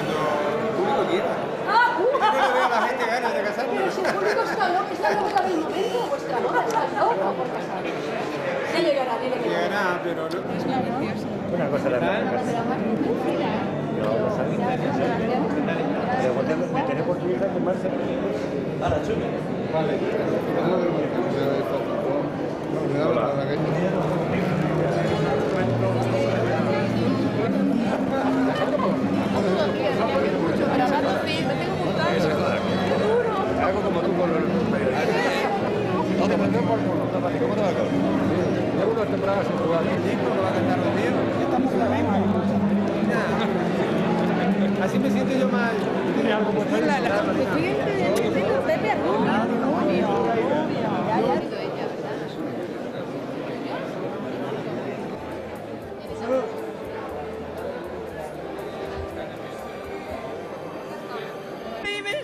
cuando el público quiera. Yo no le veo a la gente ganas de casarme. Pero si el público está loco del momento, vuestra boda está loca por casar. Ya llegará, dile que Llegará, pero no. Una cosa la verdad. Me tenés por tu hija que Marce. Ahora, chulo. Vale. Algo como tú con los ¿Cómo te va a acabar? Llevo 2 temporadas sin jugar. El disco que va a cantar los míos. Estamos la misma. Así me siento yo mal. ¿Tienes algo por ahí? la constituyente de Pepe Arroyo.